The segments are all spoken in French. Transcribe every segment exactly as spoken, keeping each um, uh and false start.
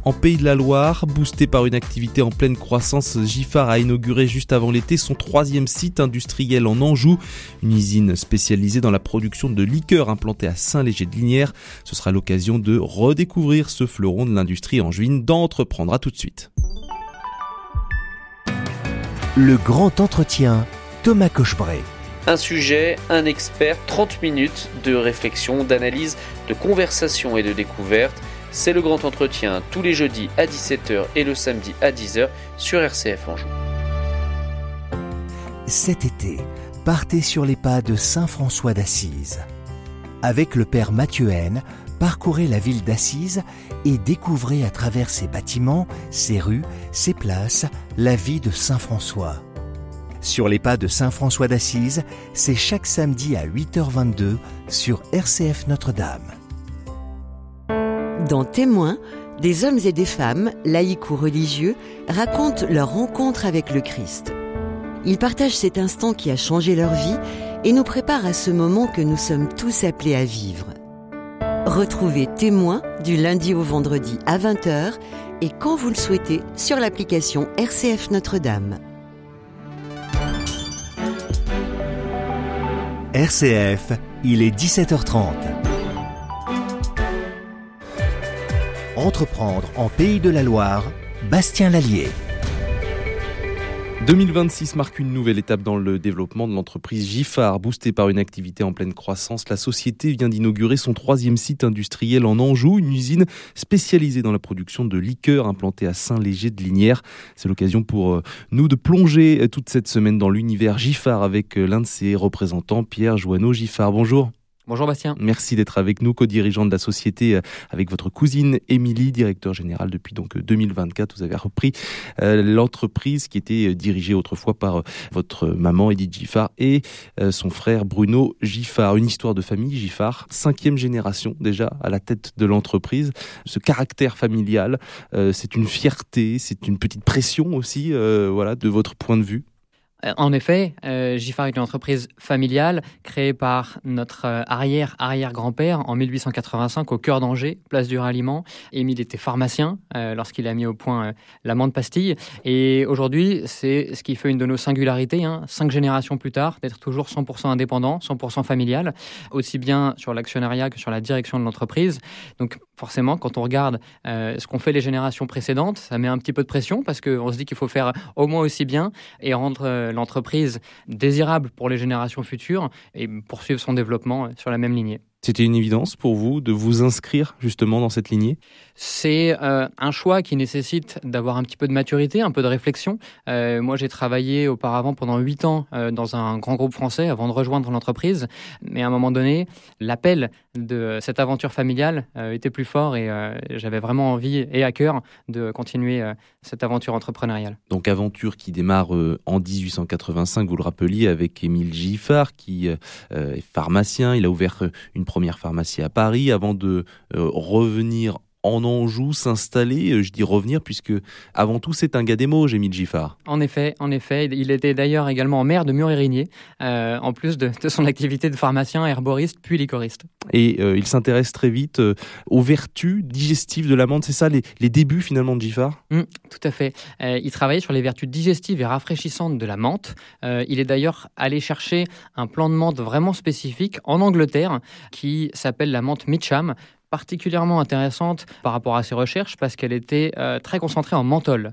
en Pays de la Loire. Boosté par une activité en pleine croissance, Giffard a inauguré juste avant l'été son troisième site industriel en Anjou, une usine spécialisée dans la production de liqueurs implantée à Saint-Léger-de-Lignières. Ce sera l'occasion de redécouvrir ce fleuron de l'industrie angevine d'Entreprendre. À tout de suite. Le grand entretien, Thomas Cochebray. Un sujet, un expert, trente minutes de réflexion, d'analyse, de conversation et de découverte. C'est le grand entretien tous les jeudis à dix-sept heures et le samedi à dix heures sur R C F Anjou. Cet été, partez sur les pas de Saint François d'Assise. Avec le père Mathieu Haine, parcourez la ville d'Assise et découvrez à travers ses bâtiments, ses rues, ses places, la vie de Saint François. Sur les pas de Saint François d'Assise, c'est chaque samedi à huit heures vingt-deux sur R C F Notre-Dame. Dans Témoins, des hommes et des femmes, laïcs ou religieux, racontent leur rencontre avec le Christ. Ils partagent cet instant qui a changé leur vie et nous préparent à ce moment que nous sommes tous appelés à vivre. Retrouvez Témoins du lundi au vendredi à vingt heures et quand vous le souhaitez sur l'application R C F Notre-Dame. R C F, il est dix-sept heures trente. Entreprendre en Pays de la Loire, Bastien Lallier. deux mille vingt-six marque une nouvelle étape dans le développement de l'entreprise Giffard. Boostée par une activité en pleine croissance, la société vient d'inaugurer son troisième site industriel en Anjou, une usine spécialisée dans la production de liqueurs implantée à Saint-Léger-de-Lignières. C'est l'occasion pour nous de plonger toute cette semaine dans l'univers Giffard avec l'un de ses représentants, Pierre Joanneau-Giffard. Bonjour. Bonjour Bastien. Merci d'être avec nous, co-dirigeant de la société avec votre cousine Émilie, directeur général depuis donc deux mille vingt-quatre. Vous avez repris euh, l'entreprise qui était dirigée autrefois par votre maman Edith Giffard et euh, son frère Bruno Giffard. Une histoire de famille Giffard, cinquième génération déjà à la tête de l'entreprise. Ce caractère familial, euh, c'est une fierté, c'est une petite pression aussi, euh, voilà, de votre point de vue. En effet, euh, Giffard est une entreprise familiale créée par notre euh, arrière-arrière-grand-père en mille huit cent quatre-vingt-cinq au cœur d'Angers, place du Ralliement. Émile était pharmacien euh, lorsqu'il a mis au point euh, la menthe pastille. Et aujourd'hui, c'est ce qui fait une de nos singularités, hein, cinq générations plus tard, d'être toujours cent pour cent indépendant, cent pour cent familial, aussi bien sur l'actionnariat que sur la direction de l'entreprise. Donc forcément, quand on regarde euh, ce qu'ont fait les générations précédentes, ça met un petit peu de pression parce qu'on se dit qu'il faut faire au moins aussi bien et rendre euh, l'entreprise désirable pour les générations futures et poursuivre son développement sur la même lignée. C'était une évidence pour vous de vous inscrire justement dans cette lignée ? C'est euh, un choix qui nécessite d'avoir un petit peu de maturité, un peu de réflexion. Euh, moi, j'ai travaillé auparavant pendant huit ans euh, dans un grand groupe français avant de rejoindre l'entreprise. Mais à un moment donné, l'appel de cette aventure familiale euh, était plus fort et euh, j'avais vraiment envie et à cœur de continuer euh, cette aventure entrepreneuriale. Donc aventure qui démarre euh, en dix-huit cent quatre-vingt-cinq, vous le rappeliez, avec Émile Giffard qui euh, est pharmacien. Il a ouvert euh, une première pharmacie à Paris avant de euh, revenir en Anjou, s'installer, je dis revenir, puisque avant tout c'est un gars des Mauges, Émile Giffard. En effet, en effet, il était d'ailleurs également maire de Mur-et-Rigné, euh, en plus de, de son activité de pharmacien, herboriste, puis liquoriste. Et euh, il s'intéresse très vite euh, aux vertus digestives de la menthe, c'est ça les, les débuts finalement de Giffard ? Mmh, tout à fait. Euh, il travaillait sur les vertus digestives et rafraîchissantes de la menthe. Euh, il est d'ailleurs allé chercher un plan de menthe vraiment spécifique en Angleterre qui s'appelle la menthe Mitcham, particulièrement intéressante par rapport à ses recherches parce qu'elle était euh, très concentrée en menthol.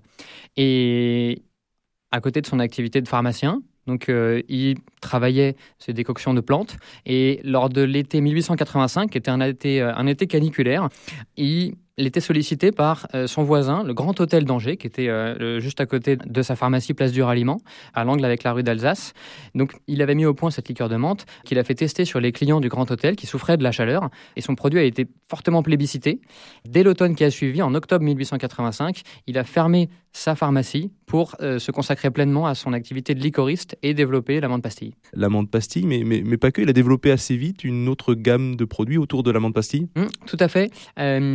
Et à côté de son activité de pharmacien, donc euh, il travaillait ces décoctions de plantes et lors de l'été mille huit cent quatre-vingt-cinq, qui était un été, euh, un été caniculaire, il Il était sollicité par euh, son voisin, le Grand Hôtel d'Angers, qui était euh, juste à côté de sa pharmacie Place du Ralliement, à l'angle avec la rue d'Alsace. Donc, il avait mis au point cette liqueur de menthe qu'il a fait tester sur les clients du Grand Hôtel qui souffraient de la chaleur. Et son produit a été fortement plébiscité. Dès l'automne qui a suivi, en octobre mille huit cent quatre-vingt-cinq, il a fermé sa pharmacie pour euh, se consacrer pleinement à son activité de liquoriste et développer la menthe pastille. La menthe pastille, mais, mais, mais pas que. Il a développé assez vite une autre gamme de produits autour de la menthe pastille. Mmh, tout à fait. Euh, il s'est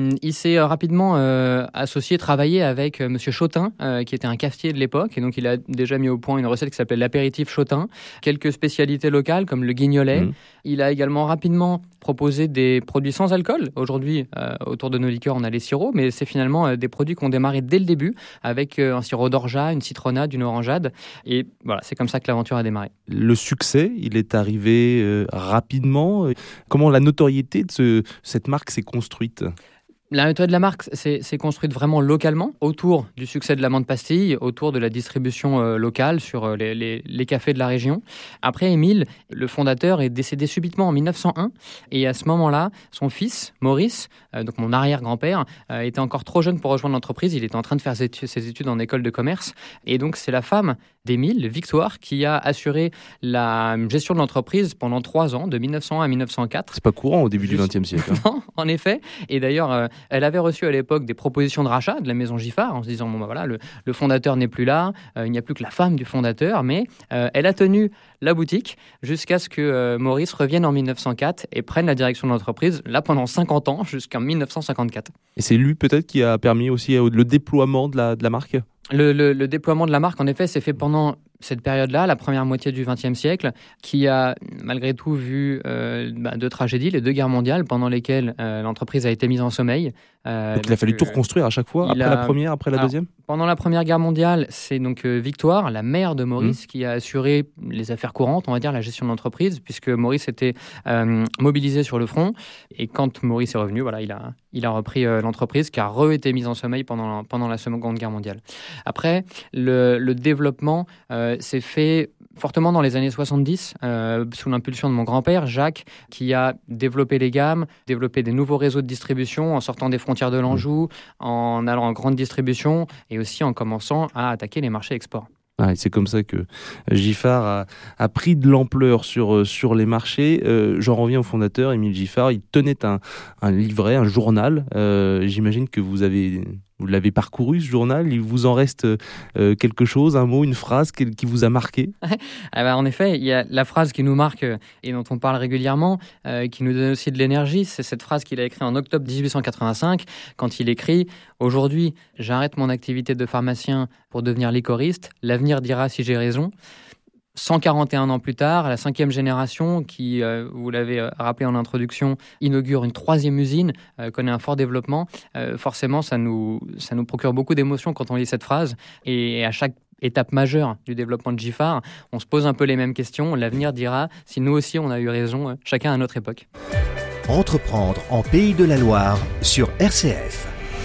s'est euh, rapidement euh, associé, travaillé avec euh, Monsieur Chotin, euh, qui était un cafetier de l'époque, et donc il a déjà mis au point une recette qui s'appelait l'apéritif Chotin, quelques spécialités locales comme le guignolet. Mmh. Il a également rapidement proposé des produits sans alcool. Aujourd'hui, euh, autour de nos liqueurs, on a les sirops, mais c'est finalement euh, des produits qui ont démarré dès le début, avec euh, un sirop d'orgeat, une citronnade, une orangeade, et voilà, c'est comme ça que l'aventure a démarré. Le succès, il est arrivé euh, rapidement. Comment la notoriété de ce, cette marque s'est construite ? La notoriété de la marque s'est, s'est construite vraiment localement, autour du succès de la menthe pastille, autour de la distribution euh, locale sur euh, les, les, les cafés de la région. Après, Émile, le fondateur, est décédé subitement en mille neuf cent un. Et à ce moment-là, son fils, Maurice, euh, donc mon arrière-grand-père, euh, était encore trop jeune pour rejoindre l'entreprise. Il était en train de faire ses, ses études en école de commerce. Et donc, c'est la femme d'Émile, Victoire, qui a assuré la gestion de l'entreprise pendant trois ans, de mille neuf cent un à mille neuf cent quatre. C'est pas courant au début Juste... du vingtième siècle. Hein. Non, en effet. Et d'ailleurs, euh, elle avait reçu à l'époque des propositions de rachat de la maison Giffard en se disant bon bah voilà, le, le fondateur n'est plus là, euh, il n'y a plus que la femme du fondateur, mais euh, elle a tenu la boutique jusqu'à ce que euh, Maurice revienne en mille neuf cent quatre et prenne la direction de l'entreprise là pendant cinquante ans jusqu'en mille neuf cent cinquante-quatre. Et c'est lui peut-être qui a permis aussi euh, le déploiement de la, de la marque ? Le, le, le déploiement de la marque, en effet, s'est fait pendant cette période-là, la première moitié du vingtième siècle, qui a malgré tout vu euh, bah, deux tragédies, les deux guerres mondiales, pendant lesquelles euh, l'entreprise a été mise en sommeil. Euh, donc il a fallu euh, tout reconstruire à chaque fois, après a... la première, après la alors, deuxième ? Pendant la Première Guerre mondiale, c'est donc euh, Victoire, la mère de Maurice, mmh. qui a assuré les affaires courantes, on va dire, la gestion de l'entreprise, puisque Maurice était euh, mobilisé sur le front. Et quand Maurice est revenu, voilà, il a, il a repris euh, l'entreprise, qui a re-été mise en sommeil pendant, pendant la Seconde Guerre mondiale. Après, le, le développement euh, s'est fait fortement dans les années soixante-dix, euh, sous l'impulsion de mon grand-père, Jacques, qui a développé les gammes, développé des nouveaux réseaux de distribution en sortant des frontières de l'Anjou, en allant en grande distribution et aussi en commençant à attaquer les marchés export. Ah, et c'est comme ça que Giffard a, a pris de l'ampleur sur, sur les marchés. Euh, j'en reviens au fondateur, Émile Giffard. Il tenait un, un livret, un journal. Euh, j'imagine que vous avez... Vous l'avez parcouru, ce journal. Il vous en reste euh, quelque chose, un mot, une phrase qui, qui vous a marqué ? Ah bah en effet, il y a la phrase qui nous marque et dont on parle régulièrement, euh, qui nous donne aussi de l'énergie. C'est cette phrase qu'il a écrite en octobre dix-huit cent quatre-vingt-cinq, quand il écrit « Aujourd'hui, j'arrête mon activité de pharmacien pour devenir liquoriste. L'avenir dira si j'ai raison ». cent quarante et un ans plus tard, la cinquième génération, qui, euh, vous l'avez rappelé en introduction, inaugure une troisième usine, euh, connaît un fort développement. Euh, forcément, ça nous, ça nous procure beaucoup d'émotions quand on lit cette phrase. Et à chaque étape majeure du développement de Giffard, on se pose un peu les mêmes questions. L'avenir dira si nous aussi on a eu raison, chacun à notre époque. Entreprendre en Pays de la Loire sur R C F.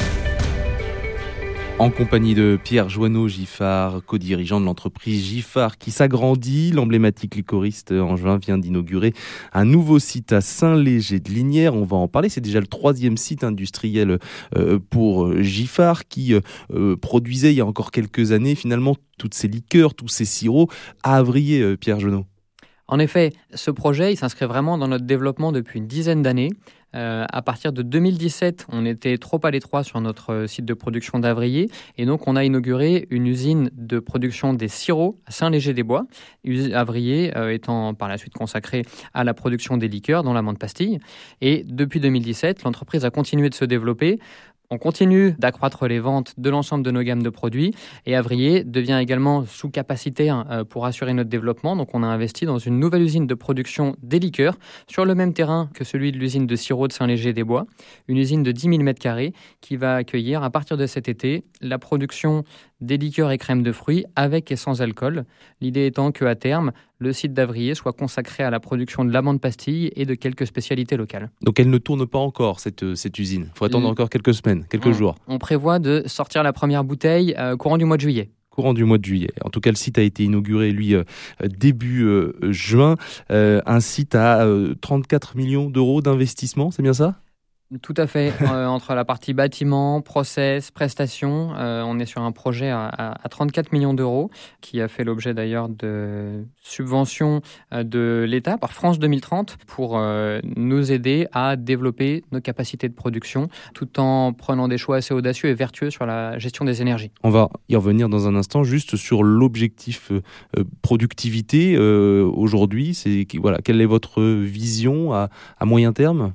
En compagnie de Pierre Joanneau-Giffard, co-dirigeant de l'entreprise Giffard qui s'agrandit. L'emblématique liquoriste angevin vient d'inaugurer un nouveau site à Saint-Léger-de-Lignières. On va en parler. C'est déjà le troisième site industriel pour Giffard qui produisait il y a encore quelques années finalement toutes ces liqueurs, tous ces sirops à Avrier, Pierre Joanneau. En effet, ce projet, il s'inscrit vraiment dans notre développement depuis une dizaine d'années. Euh, à partir de deux mille dix-sept, on était trop à l'étroit sur notre site de production d'Avrier et donc on a inauguré une usine de production des sirops à Saint-Léger-des-Bois, Avrier euh, étant par la suite consacré à la production des liqueurs, dont la menthe pastille. Et depuis deux mille dix-sept, l'entreprise a continué de se développer. On continue d'accroître les ventes de l'ensemble de nos gammes de produits et Avrier devient également sous-capacitaire pour assurer notre développement. Donc on a investi dans une nouvelle usine de production des liqueurs sur le même terrain que celui de l'usine de sirop de Saint-Léger-des-Bois, une usine de dix mille mètres carrés qui va accueillir à partir de cet été la production des liqueurs et crèmes de fruits avec et sans alcool. L'idée étant qu'à terme, le site d'Avrier soit consacré à la production de la menthe pastille et de quelques spécialités locales. Donc elle ne tourne pas encore, cette, cette usine. Il faut attendre mmh. encore quelques semaines, quelques on, jours. On prévoit de sortir la première bouteille euh, courant du mois de juillet. Courant du mois de juillet. En tout cas, le site a été inauguré, lui, euh, début euh, juin. Euh, un site à euh, trente-quatre millions d'euros d'investissement, c'est bien ça ? Tout à fait. euh, entre la partie bâtiment, process, prestations, euh, on est sur un projet à, à, à trente-quatre millions d'euros qui a fait l'objet d'ailleurs de subventions euh, de l'État par France deux mille trente pour euh, nous aider à développer nos capacités de production tout en prenant des choix assez audacieux et vertueux sur la gestion des énergies. On va y revenir dans un instant, juste sur l'objectif euh, productivité euh, aujourd'hui. C'est, voilà, quelle est votre vision à, à moyen terme ?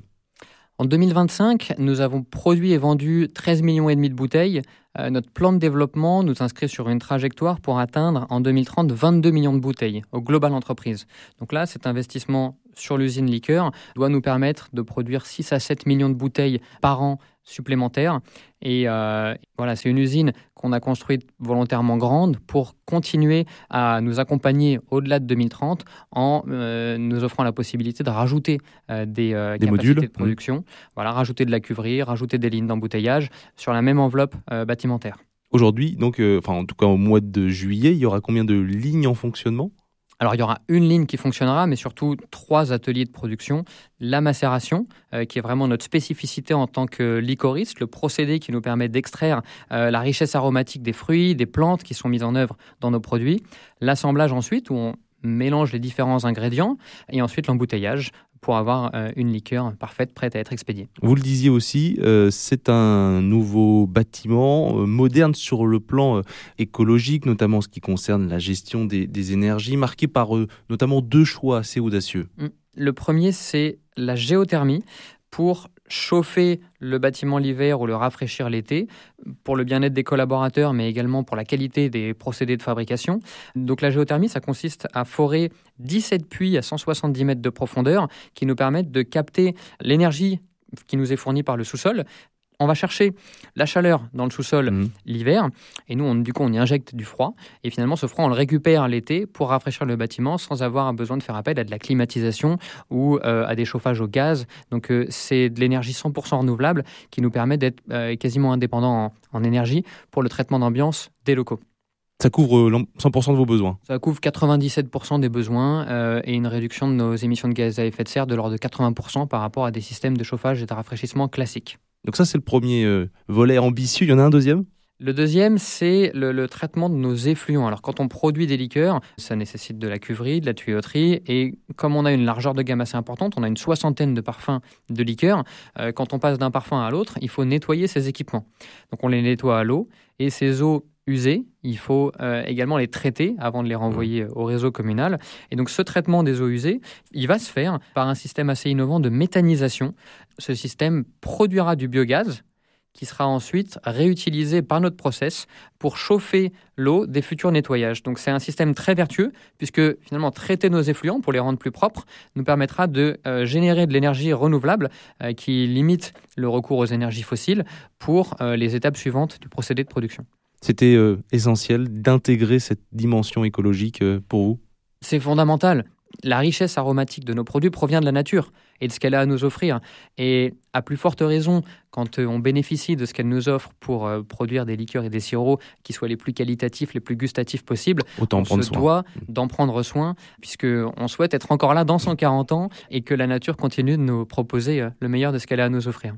En deux mille vingt-cinq, nous avons produit et vendu treize millions et demi de bouteilles. Euh, notre plan de développement nous inscrit sur une trajectoire pour atteindre en deux mille trente vingt-deux millions de bouteilles au global entreprise. Donc là, cet investissement sur l'usine liqueur doit nous permettre de produire six à sept millions de bouteilles par an supplémentaires. Et euh, voilà, c'est une usine qu'on a construite volontairement grande pour continuer à nous accompagner au-delà de deux mille trente en euh, nous offrant la possibilité de rajouter euh, des, euh, des capacités modules de production, mmh. voilà, rajouter de la cuverie, rajouter des lignes d'embouteillage sur la même enveloppe euh, bâtimentaire. Aujourd'hui, donc, euh, enfin, en tout cas au mois de juillet, il y aura combien de lignes en fonctionnement ? Alors, il y aura une ligne qui fonctionnera, mais surtout trois ateliers de production. La macération, euh, qui est vraiment notre spécificité en tant que liquoriste, le procédé qui nous permet d'extraire euh, la richesse aromatique des fruits, des plantes qui sont mises en œuvre dans nos produits. L'assemblage ensuite, où on mélange les différents ingrédients. Et ensuite, l'embouteillage, pour avoir euh, une liqueur parfaite, prête à être expédiée. Vous le disiez aussi, euh, c'est un nouveau bâtiment euh, moderne sur le plan euh, écologique, notamment en ce qui concerne la gestion des, des énergies, marqué par euh, notamment deux choix assez audacieux. Le premier, c'est la géothermie pour chauffer le bâtiment l'hiver ou le rafraîchir l'été, pour le bien-être des collaborateurs, mais également pour la qualité des procédés de fabrication. Donc la géothermie, ça consiste à forer dix-sept puits à cent soixante-dix mètres de profondeur qui nous permettent de capter l'énergie qui nous est fournie par le sous-sol. On va chercher la chaleur dans le sous-sol mmh. l'hiver, et nous, on, du coup, on y injecte du froid. Et finalement, ce froid, on le récupère l'été pour rafraîchir le bâtiment sans avoir besoin de faire appel à de la climatisation ou euh, à des chauffages au gaz. Donc, euh, c'est de l'énergie cent pour cent renouvelable qui nous permet d'être euh, quasiment indépendant en, en énergie pour le traitement d'ambiance des locaux. Ça couvre cent pour cent de vos besoins ? Ça couvre quatre-vingt-dix-sept pour cent des besoins euh, et une réduction de nos émissions de gaz à effet de serre de l'ordre de quatre-vingts pour cent par rapport à des systèmes de chauffage et de rafraîchissement classiques. Donc ça, c'est le premier euh, volet ambitieux. Il y en a un deuxième ? Le deuxième, c'est le, le traitement de nos effluents. Alors, quand on produit des liqueurs, ça nécessite de la cuverie, de la tuyauterie. Et comme on a une largeur de gamme assez importante, on a une soixantaine de parfums de liqueurs. Euh, quand on passe d'un parfum à l'autre, il faut nettoyer ces équipements. Donc, on les nettoie à l'eau. Et ces eaux usées, il faut euh, également les traiter avant de les renvoyer au réseau communal. Et donc, ce traitement des eaux usées, il va se faire par un système assez innovant de méthanisation. Ce système produira du biogaz qui sera ensuite réutilisé par notre process pour chauffer l'eau des futurs nettoyages. Donc, c'est un système très vertueux puisque, finalement, traiter nos effluents pour les rendre plus propres nous permettra de euh, générer de l'énergie renouvelable euh, qui limite le recours aux énergies fossiles pour euh, les étapes suivantes du procédé de production. C'était euh, essentiel d'intégrer cette dimension écologique euh, pour vous ? C'est fondamental. La richesse aromatique de nos produits provient de la nature et de ce qu'elle a à nous offrir. Et à plus forte raison, quand on bénéficie de ce qu'elle nous offre pour euh, produire des liqueurs et des sirops qui soient les plus qualitatifs, les plus gustatifs possibles, Autant on prendre se soin. doit d'en prendre soin, puisqu'on souhaite être encore là dans cent quarante ans et que la nature continue de nous proposer le meilleur de ce qu'elle a à nous offrir.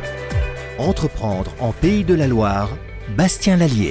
Entreprendre en Pays de la Loire, Bastien Lallier.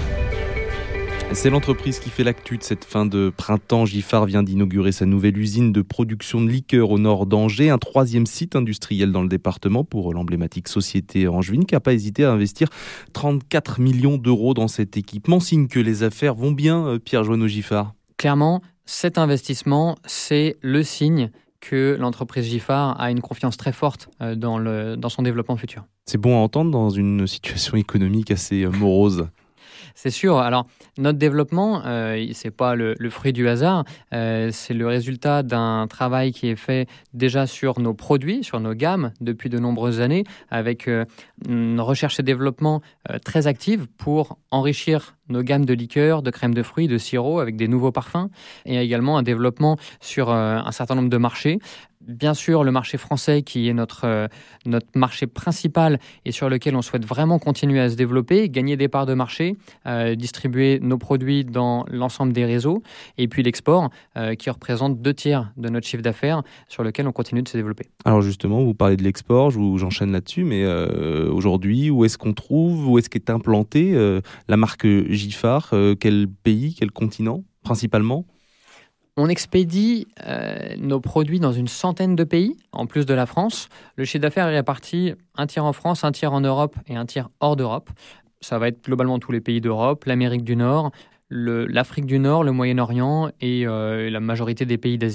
C'est l'entreprise qui fait l'actu de cette fin de printemps. Giffard vient d'inaugurer sa nouvelle usine de production de liqueurs au nord d'Angers, un troisième site industriel dans le département pour l'emblématique société angevine qui n'a pas hésité à investir trente-quatre millions d'euros dans cet équipement. Signe que les affaires vont bien, Pierre Joanneau Giffard. Clairement, cet investissement, c'est le signe que l'entreprise Giffard a une confiance très forte dans, le, dans son développement futur. C'est bon à entendre dans une situation économique assez morose. C'est sûr. Alors, notre développement, euh, ce n'est pas le, le fruit du hasard. Euh, c'est le résultat d'un travail qui est fait déjà sur nos produits, sur nos gammes, depuis de nombreuses années, avec euh, une recherche et développement euh, très active pour enrichir nos gammes de liqueurs, de crèmes de fruits, de sirops, avec des nouveaux parfums, et également un développement sur euh, un certain nombre de marchés. Bien sûr, le marché français qui est notre, euh, notre marché principal et sur lequel on souhaite vraiment continuer à se développer, gagner des parts de marché, euh, distribuer nos produits dans l'ensemble des réseaux, et puis l'export euh, qui représente deux tiers de notre chiffre d'affaires sur lequel on continue de se développer. Alors justement, vous parlez de l'export, je vous, j'enchaîne là-dessus, mais euh, aujourd'hui, où est-ce qu'on trouve, où est-ce qu'est implantée euh, la marque Giffard, euh, quel pays, quel continent principalement ? On expédie euh, nos produits dans une centaine de pays, en plus de la France. Le chiffre d'affaires est réparti un tiers en France, un tiers en Europe et un tiers hors d'Europe. Ça va être globalement tous les pays d'Europe, l'Amérique du Nord, le, l'Afrique du Nord, le Moyen-Orient et euh, la majorité des pays d'Asie.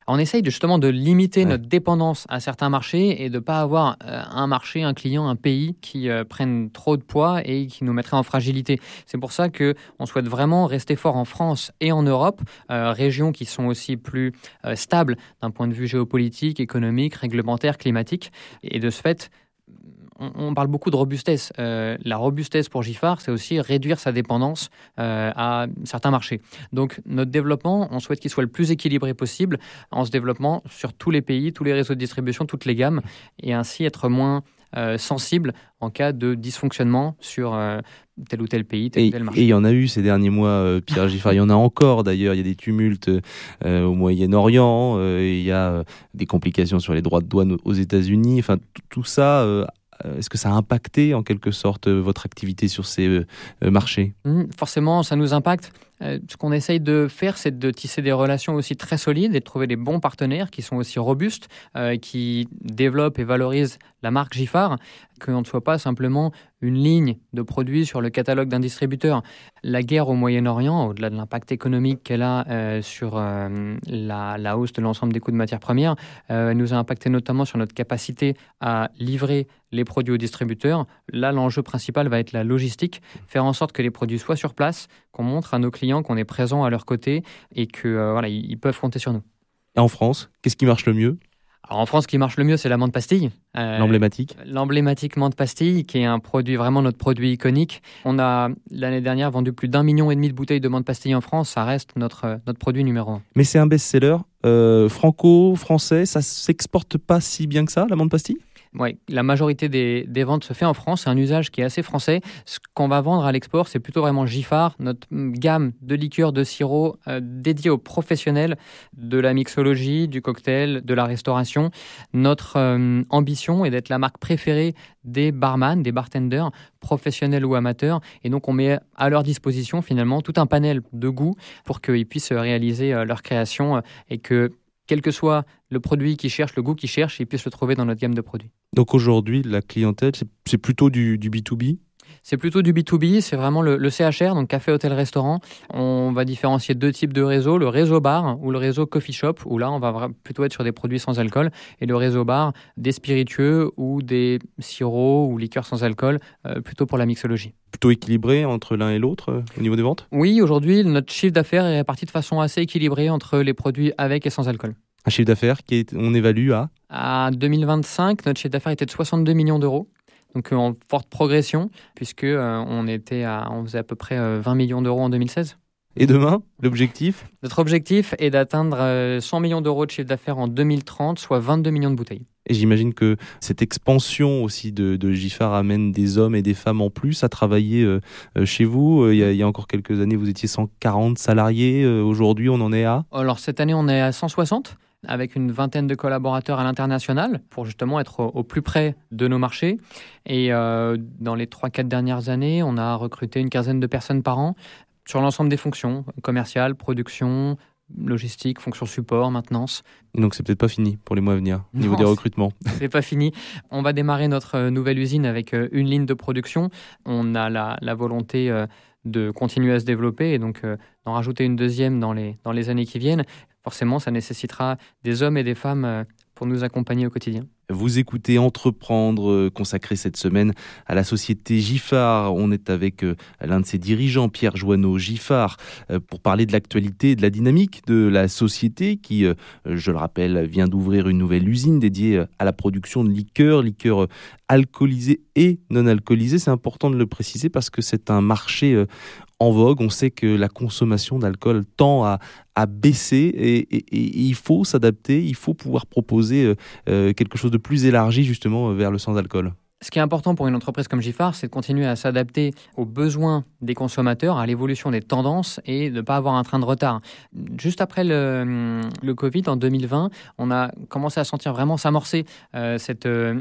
On essaye de, justement de limiter Ouais. notre dépendance à certains marchés et de ne pas avoir euh, un marché, un client, un pays qui euh, prennent trop de poids et qui nous mettrait en fragilité. C'est pour ça qu'on souhaite vraiment rester fort en France et en Europe, euh, régions qui sont aussi plus euh, stables d'un point de vue géopolitique, économique, réglementaire, climatique. Et de ce fait, on, on parle beaucoup de robustesse. Euh, la robustesse pour Giffard, c'est aussi réduire sa dépendance euh, à certains marchés. Donc notre développement, on souhaite qu'il soit le plus équilibré possible en se développant sur tous les pays, tous les réseaux de distribution, toutes les gammes, et ainsi être moins euh, sensible en cas de dysfonctionnement sur euh, tel ou tel pays, tel Et ou tel et marché. il y en a eu ces derniers mois, euh, Pierre Giffard. Il y en a encore d'ailleurs. Il y a des tumultes euh, au Moyen-Orient. Euh, il y a euh, des complications sur les droits de douane aux États-Unis. Enfin, t- tout ça. Euh, Est-ce que ça a impacté en quelque sorte votre activité sur ces euh, marchés ? Mmh, forcément, ça nous impacte. Euh, ce qu'on essaye de faire, c'est de tisser des relations aussi très solides et de trouver des bons partenaires qui sont aussi robustes, euh, qui développent et valorisent la marque Giffard, qu'on ne soit pas simplement une ligne de produits sur le catalogue d'un distributeur. La guerre au Moyen-Orient, au-delà de l'impact économique qu'elle a euh, sur euh, la, la hausse de l'ensemble des coûts de matières premières, euh, nous a impacté notamment sur notre capacité à livrer les produits aux distributeurs. Là, l'enjeu principal va être la logistique, faire en sorte que les produits soient sur place, qu'on montre à nos clients qu'on est présent à leur côté et que euh, voilà, ils peuvent compter sur nous. Et en France, qu'est-ce qui marche le mieux ? Alors en France, ce qui marche le mieux, c'est la menthe pastille. Euh, L'emblématique ? L'emblématique menthe pastille, qui est un produit, vraiment notre produit iconique. On a, l'année dernière, vendu plus d'un million et demi de bouteilles de menthe pastille en France. Ça reste notre, notre produit numéro un. Mais c'est un best-seller euh, franco-français. Ça s'exporte pas si bien que ça, la menthe pastille ? Oui, la majorité des, des ventes se fait en France. C'est un usage qui est assez français. Ce qu'on va vendre à l'export, c'est plutôt vraiment Giffard, notre gamme de liqueurs, de sirops euh, dédiée aux professionnels de la mixologie, du cocktail, de la restauration. Notre euh, ambition est d'être la marque préférée des barman, des bartenders, professionnels ou amateurs. Et donc, on met à leur disposition finalement tout un panel de goûts pour qu'ils puissent réaliser euh, leur création euh, et que quel que soit le produit qu'ils cherchent, le goût qu'ils cherchent, ils puissent le trouver dans notre gamme de produits. Donc aujourd'hui, la clientèle, c'est, c'est plutôt du, du B deux B ? C'est plutôt du B deux B, c'est vraiment le, le C H R, donc café, hôtel, restaurant. On va différencier deux types de réseaux, le réseau bar ou le réseau coffee shop, où là on va plutôt être sur des produits sans alcool, et le réseau bar, des spiritueux ou des sirops ou liqueurs sans alcool, euh, plutôt pour la mixologie. Plutôt équilibré entre l'un et l'autre euh, au niveau des ventes ? Oui, aujourd'hui, notre chiffre d'affaires est réparti de façon assez équilibrée entre les produits avec et sans alcool. Un chiffre d'affaires qui est, on évalue à ? À deux mille vingt-cinq, notre chiffre d'affaires était de soixante-deux millions d'euros. Donc euh, en forte progression, puisque euh, on, était à, on faisait à peu près euh, vingt millions d'euros en deux mille seize. Et demain, l'objectif ? Notre objectif est d'atteindre euh, cent millions d'euros de chiffre d'affaires en deux mille trente, soit vingt-deux millions de bouteilles. Et j'imagine que cette expansion aussi de, de Giffard amène des hommes et des femmes en plus à travailler euh, chez vous. Il y, a, il y a encore quelques années, vous étiez cent quarante salariés. Euh, aujourd'hui, on en est à ? Alors cette année, on est à cent soixante, avec une vingtaine de collaborateurs à l'international, pour justement être au, au plus près de nos marchés. Et euh, dans les trois quatre dernières années, on a recruté une quinzaine de personnes par an sur l'ensemble des fonctions, commerciales, production, logistique, fonction support, maintenance. Donc c'est peut-être pas fini pour les mois à venir, au niveau Non, des recrutements. C'est pas fini. On va démarrer notre nouvelle usine avec une ligne de production. On a la, la volonté de continuer à se développer et donc d'en rajouter une deuxième dans les, dans les années qui viennent. Forcément, ça nécessitera des hommes et des femmes pour nous accompagner au quotidien. Vous écoutez Entreprendre, consacré cette semaine à la société Giffard. On est avec l'un de ses dirigeants, Pierre Joanneau Giffard, pour parler de l'actualité et de la dynamique de la société qui, je le rappelle, vient d'ouvrir une nouvelle usine dédiée à la production de liqueurs, liqueurs alcoolisées et non alcoolisées. C'est important de le préciser parce que c'est un marché en vogue. On sait que la consommation d'alcool tend à, à baisser et, et, et il faut s'adapter, il faut pouvoir proposer euh, quelque chose de plus élargi justement vers le sans-alcool. Ce qui est important pour une entreprise comme Giffard, c'est de continuer à s'adapter aux besoins des consommateurs, à l'évolution des tendances et de ne pas avoir un train de retard. Juste après le, le Covid, en deux mille vingt, on a commencé à sentir vraiment s'amorcer euh, cette euh,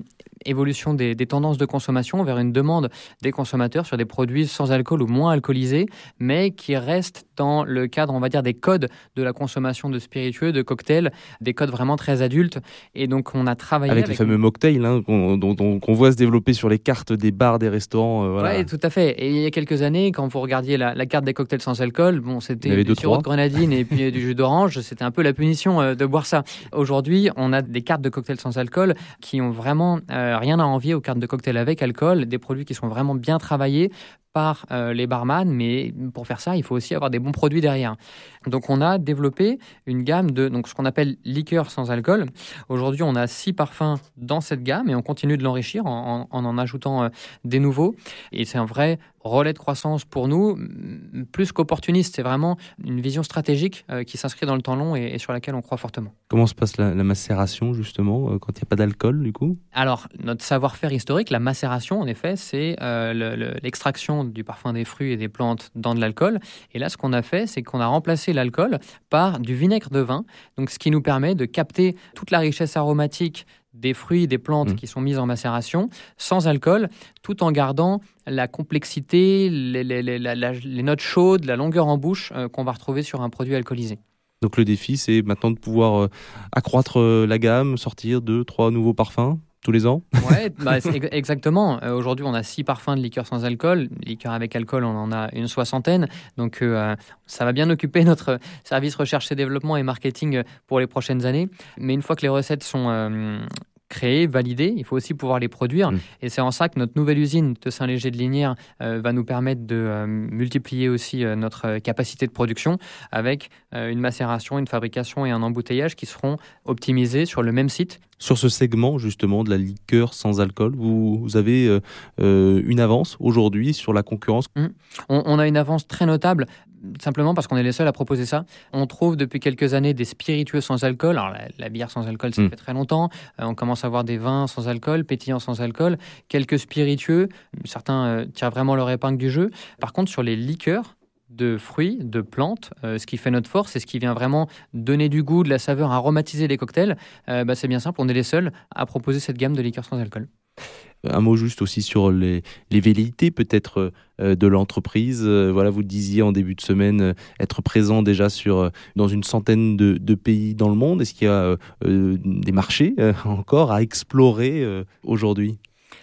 évolution des, des tendances de consommation vers une demande des consommateurs sur des produits sans alcool ou moins alcoolisés, mais qui restent dans le cadre, on va dire, des codes de la consommation de spiritueux, de cocktails, des codes vraiment très adultes. Et donc, on a travaillé avec, avec le fameux mocktail hein, qu'on, dont, dont, qu'on voit se développer sur les cartes des bars, des restaurants. Euh, voilà. Oui, tout à fait. Et il y a quelques années, quand vous regardiez la, la carte des cocktails sans alcool, bon, c'était du sirop de grenadine et puis du jus d'orange. C'était un peu la punition euh, de boire ça. Aujourd'hui, on a des cartes de cocktails sans alcool qui ont vraiment euh, rien à envier aux cartes de cocktails avec alcool, des produits qui sont vraiment bien travaillés par euh, les barman, mais pour faire ça, il faut aussi avoir des bons produits derrière. Donc on a développé une gamme de donc, ce qu'on appelle liqueurs sans alcool. Aujourd'hui, on a six parfums dans cette gamme et on continue de l'enrichir en en, en ajoutant euh, des nouveaux. Et c'est un vrai relais de croissance pour nous, plus qu'opportuniste. C'est vraiment une vision stratégique euh, qui s'inscrit dans le temps long et, et sur laquelle on croit fortement. Comment se passe la, la macération, justement, euh, quand il n'y a pas d'alcool, du coup ? Alors, notre savoir-faire historique, la macération, en effet, c'est euh, le, le, l'extraction du parfum des fruits et des plantes dans de l'alcool. Et là, ce qu'on a fait, c'est qu'on a remplacé l'alcool par du vinaigre de vin, donc ce qui nous permet de capter toute la richesse aromatique des fruits et des plantes mmh. qui sont mises en macération, sans alcool, tout en gardant la complexité, les, les, les, la, les notes chaudes, la longueur en bouche euh, qu'on va retrouver sur un produit alcoolisé. Donc le défi, c'est maintenant de pouvoir euh, accroître euh, la gamme, sortir deux, trois nouveaux parfums tous les ans ? Oui, bah, exactement. Euh, aujourd'hui, on a six parfums de liqueurs sans alcool. Liqueurs avec alcool, on en a une soixantaine. Donc, euh, ça va bien occuper notre service recherche et développement et marketing pour les prochaines années. Mais une fois que les recettes sont euh, créées, validées, il faut aussi pouvoir les produire. Mmh. Et c'est en ça que notre nouvelle usine de Saint-Léger-de-Lignières euh, va nous permettre de euh, multiplier aussi euh, notre capacité de production avec euh, une macération, une fabrication et un embouteillage qui seront optimisés sur le même site. Sur ce segment, justement, de la liqueur sans alcool, vous, vous avez euh, euh, une avance aujourd'hui sur la concurrence ? mmh. on, on a une avance très notable, simplement parce qu'on est les seuls à proposer ça. On trouve depuis quelques années des spiritueux sans alcool. Alors, la, la bière sans alcool, ça mmh. fait très longtemps. Euh, on commence à avoir des vins sans alcool, pétillants sans alcool, quelques spiritueux. Certains euh, tirent vraiment leur épingle du jeu. Par contre, sur les liqueurs, de fruits, de plantes, euh, ce qui fait notre force et ce qui vient vraiment donner du goût, de la saveur, aromatiser les cocktails, euh, bah, c'est bien simple, on est les seuls à proposer cette gamme de liqueurs sans alcool. Un mot juste aussi sur les, les velléités peut-être euh, de l'entreprise. Euh, voilà, vous le disiez en début de semaine, euh, être présent déjà sur, euh, dans une centaine de, de pays dans le monde. Est-ce qu'il y a euh, des marchés euh, encore à explorer euh, aujourd'hui ?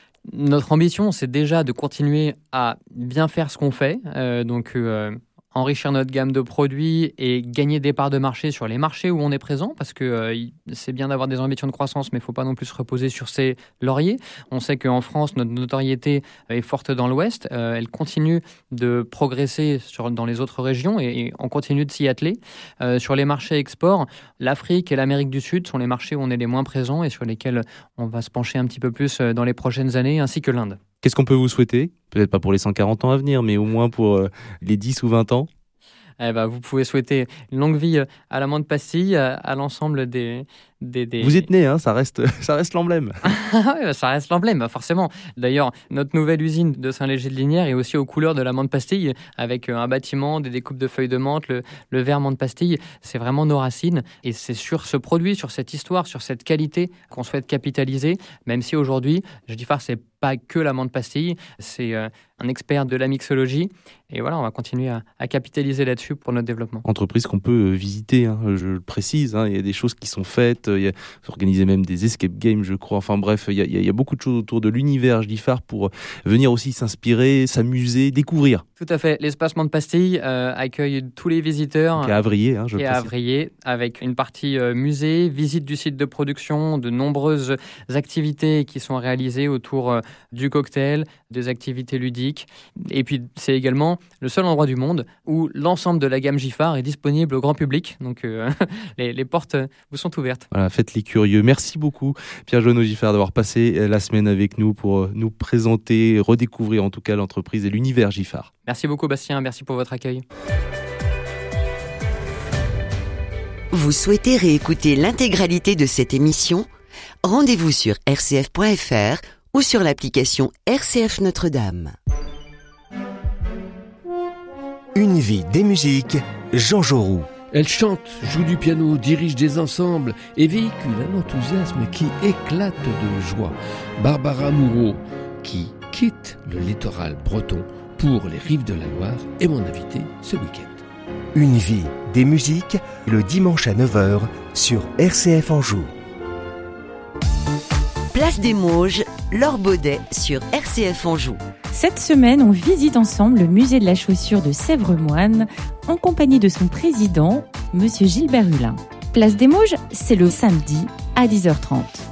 Notre ambition, c'est déjà de continuer à bien faire ce qu'on fait, euh, donc euh, enrichir notre gamme de produits et gagner des parts de marché sur les marchés où on est présent, parce que euh, c'est bien d'avoir des ambitions de croissance, mais il ne faut pas non plus se reposer sur ses lauriers. On sait qu'en France, notre notoriété est forte dans l'Ouest, euh, elle continue de progresser sur, dans les autres régions et, et on continue de s'y atteler. Euh, sur les marchés export, l'Afrique et l'Amérique du Sud sont les marchés où on est les moins présents et sur lesquels on va se pencher un petit peu plus dans les prochaines années, ainsi que l'Inde. Qu'est-ce qu'on peut vous souhaiter ? Peut-être pas pour les cent quarante ans à venir, mais au moins pour euh, les dix ou vingt ans ? Eh ben, vous pouvez souhaiter une longue vie à la menthe pastille, à, à l'ensemble des, des, des... Vous êtes né, hein, ça reste, ça reste l'emblème. Oui, ça reste l'emblème, forcément. D'ailleurs, notre nouvelle usine de Saint-Léger-de-Lignières est aussi aux couleurs de la menthe pastille, avec un bâtiment, des découpes de feuilles de menthe, le, le verre menthe pastille. C'est vraiment nos racines. Et c'est sur ce produit, sur cette histoire, sur cette qualité qu'on souhaite capitaliser, même si aujourd'hui, je dis phare, c'est pas que la menthe pastille, c'est euh, un expert de la mixologie. Et voilà, on va continuer à, à capitaliser là-dessus pour notre développement. Entreprise qu'on peut visiter, hein, je le précise, hein, il y a des choses qui sont faites, il y a, vous organisez même des escape games, je crois. Enfin bref, il y a, il y a beaucoup de choses autour de l'univers Gifard pour venir aussi s'inspirer, s'amuser, découvrir. Tout à fait. L'espace menthe pastille euh, accueille tous les visiteurs. Qui est à Avrier, hein, je Qui est à Avrier, avec une partie euh, musée, visite du site de production, de nombreuses activités qui sont réalisées autour euh, du cocktail, des activités ludiques. Et puis, c'est également le seul endroit du monde où l'ensemble de la gamme Gifard est disponible au grand public. Donc, euh, les, les portes vous sont ouvertes. Voilà, faites les curieux. Merci beaucoup, Pierre Joanneau Gifard, d'avoir passé la semaine avec nous pour nous présenter, redécouvrir en tout cas l'entreprise et l'univers Gifard. Merci beaucoup, Bastien. Merci pour votre accueil. Vous souhaitez réécouter l'intégralité de cette émission ? Rendez-vous sur r c f point f r ou sur l'application R C F Notre-Dame. Une vie des musiques, Jean Jaurou. Elle chante, joue du piano, dirige des ensembles et véhicule un enthousiasme qui éclate de joie. Barbara Moureau, qui quitte le littoral breton pour les rives de la Loire, est mon invitée ce week-end. Une vie, des musiques, le dimanche à neuf heures sur R C F Anjou. Place des Mauges, Laure Baudet sur R C F Anjou. Cette semaine, on visite ensemble le musée de la chaussure de Sèvres-Moine en compagnie de son président, Monsieur Gilbert Hulin. Place des Mauges, c'est le samedi à dix heures trente.